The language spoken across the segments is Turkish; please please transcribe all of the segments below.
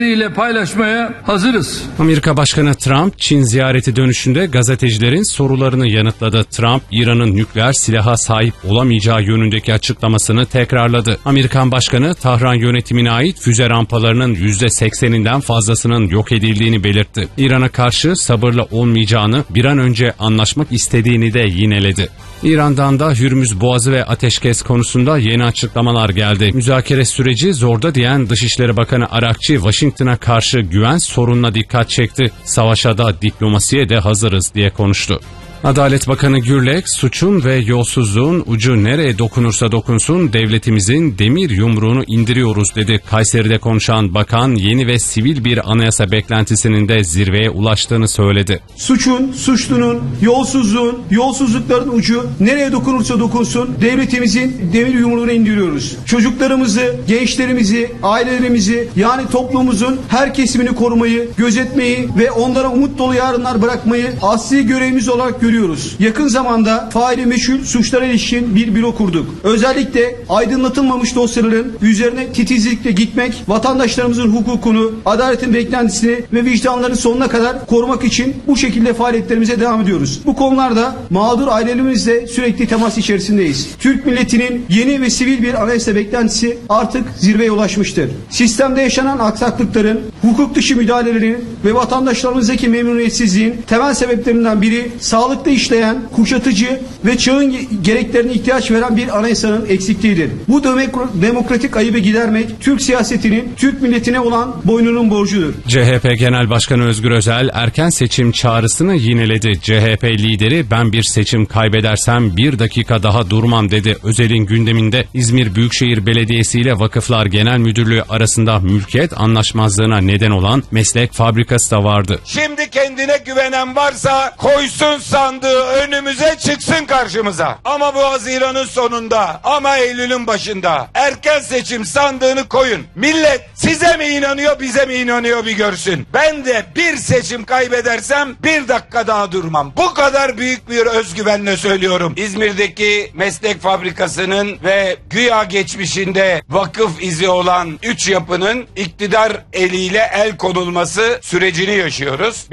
ile paylaşmaya hazırız. Amerika Başkanı Trump, Çin ziyareti dönüşünde gazetecilerin sorularını yanıtladı. Trump, İran'ın nükleer silaha sahip olamayacağı yönündeki açıklamasını tekrarladı. Amerikan Başkanı, Tahran yönetimine ait füze rampalarının %80'inden fazlasının yok edildiğini belirtti. İran'a karşı sabırla olmayacağını, bir an önce anlaşmak istediğini de yineledi. İran'dan da Hürmüz Boğazı ve ateşkes konusunda yeni açıklamalar geldi. Müzakere süreci zorda diyen Dışişleri Bakanı Arakçı, Washington'a karşı güven sorununa dikkat çekti. Savaşa da diplomasiye de hazırız diye konuştu. Adalet Bakanı Gürlek, suçun ve yolsuzluğun ucu nereye dokunursa dokunsun devletimizin demir yumruğunu indiriyoruz dedi. Kayseri'de konuşan bakan, yeni ve sivil bir anayasa beklentisinin de zirveye ulaştığını söyledi. Suçun, suçlunun, yolsuzluğun, yolsuzlukların ucu nereye dokunursa dokunsun devletimizin demir yumruğunu indiriyoruz. Çocuklarımızı, gençlerimizi, ailelerimizi, yani toplumumuzun her kesimini korumayı, gözetmeyi ve onlara umut dolu yarınlar bırakmayı asli görevimiz olarak görüyoruz. Yakın zamanda faili meçhul suçlara ilişkin bir büro kurduk. Özellikle aydınlatılmamış dosyaların üzerine titizlikle gitmek, vatandaşlarımızın hukukunu, adaletin beklentisini ve vicdanlarını sonuna kadar korumak için bu şekilde faaliyetlerimize devam ediyoruz. Bu konularda mağdur ailelerimizle sürekli temas içerisindeyiz. Türk milletinin yeni ve sivil bir anayasa beklentisi artık zirveye ulaşmıştır. Sistemde yaşanan aksaklıkların, hukuk dışı müdahalelerin ve vatandaşlarımızdaki memnuniyetsizliğin temel sebeplerinden biri sağlıklı işleyen, kuşatıcı ve çağın gereklerine ihtiyaç veren bir anayasanın eksikliğidir. Bu demokratik ayıbı gidermek Türk siyasetinin, Türk milletine olan boynunun borcudur. CHP Genel Başkanı Özgür Özel erken seçim çağrısını yineledi. CHP lideri, ben bir seçim kaybedersem bir dakika daha durmam dedi. Özel'in gündeminde İzmir Büyükşehir Belediyesi ile Vakıflar Genel Müdürlüğü arasında mülkiyet anlaşmazlığına neden olan meslek fabrikası da vardı. Şimdi kendine güvenen varsa koysun sandığı önümüze, çıksın karşımıza. Ama bu Haziran'ın sonunda, ama Eylül'ün başında erken seçim sandığını koyun. Millet size mi inanıyor, bize mi inanıyor bir görsün. Ben de bir seçim kaybedersem bir dakika daha durmam. Bu kadar büyük bir özgüvenle söylüyorum. İzmir'deki meslek fabrikasının ve güya geçmişinde vakıf izi olan 3 yapının iktidar eliyle el konulması sürecini yaşıyoruz.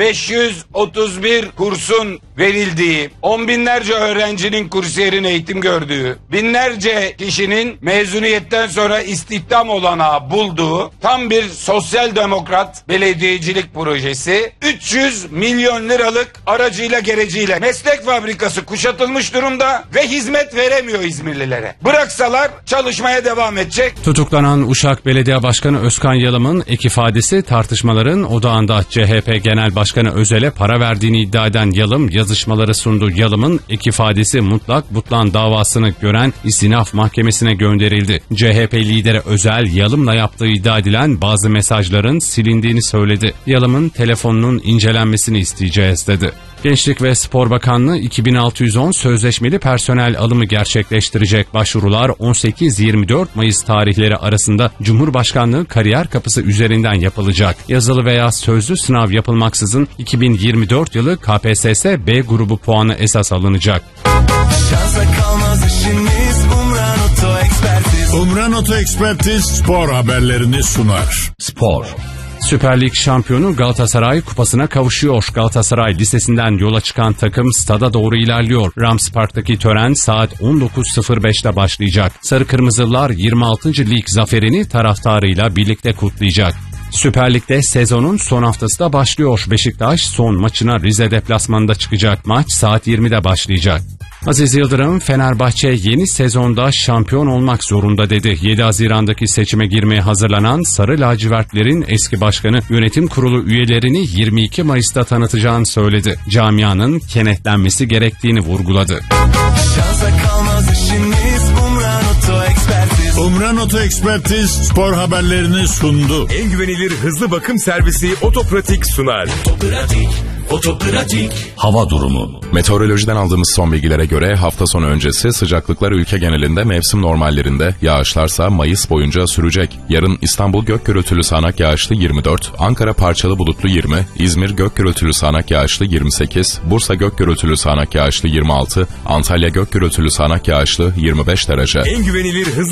531 kursun verildiği, on binlerce öğrencinin kursiyerin eğitim gördüğü, binlerce kişinin mezuniyetten sonra istihdam olanağı bulduğu tam bir sosyal demokrat belediyecilik projesi, 300 milyon liralık aracıyla gereciyle meslek fabrikası kuşatılmış durumda ve hizmet veremiyor İzmirlilere. Bıraksalar çalışmaya devam edecek. Tutuklanan Uşak Belediye Başkanı Özkan Yalım'ın ek ifadesi tartışmaların odağında. CHP Genel Başkanı Özel'e para verdiğini iddia eden Yalım yazışmaları sundu. Yalım'ın ek ifadesi mutlak butlan davasını gören İstinaf Mahkemesi'ne gönderildi. CHP lideri Özel, Yalım'la yaptığı iddia edilen bazı mesajların silindiğini söyledi. Yalım'ın telefonunun incelenmesini isteyeceğiz dedi. Gençlik ve Spor Bakanlığı 2610 sözleşmeli personel alımı gerçekleştirecek. Başvurular 18-24 Mayıs tarihleri arasında Cumhurbaşkanlığı kariyer kapısı üzerinden yapılacak. Yazılı veya sözlü sınav yapılmaksızın 2024 yılı KPSS B grubu puanı esas alınacak. Umran Oto Ekspertiz spor haberlerini sunar. Spor. Süper Lig şampiyonu Galatasaray kupasına kavuşuyor. Galatasaray Lisesi'nden yola çıkan takım stada doğru ilerliyor. Rams Park'taki tören saat 19.05'te başlayacak. Sarı Kırmızılar 26. lig zaferini taraftarıyla birlikte kutlayacak. Süper Lig'de sezonun son haftası da başlıyor. Beşiktaş son maçına Rize deplasmanında çıkacak. Maç saat 20'de başlayacak. Aziz Yıldırım, Fenerbahçe yeni sezonda şampiyon olmak zorunda dedi. 7 Haziran'daki seçime girmeye hazırlanan Sarı Lacivertlerin eski başkanı yönetim kurulu üyelerini 22 Mayıs'ta tanıtacağını söyledi. Camianın kenetlenmesi gerektiğini vurguladı. Umran Oto Ekspertiz spor haberlerini sundu. En güvenilir hızlı bakım servisi Otopratik sunar. Otopratik. Hava durumu. Meteorolojiden aldığımız son bilgilere göre hafta sonu öncesi sıcaklıklar ülke genelinde mevsim normallerinde, yağışlarsa Mayıs boyunca sürecek. Yarın İstanbul gök gürültülü sağanak yağışlı 24, Ankara parçalı bulutlu 20, İzmir gök gürültülü sağanak yağışlı 28, Bursa gök gürültülü sağanak yağışlı 26, Antalya gök gürültülü sağanak yağışlı 25 derece. En güvenilir hızlı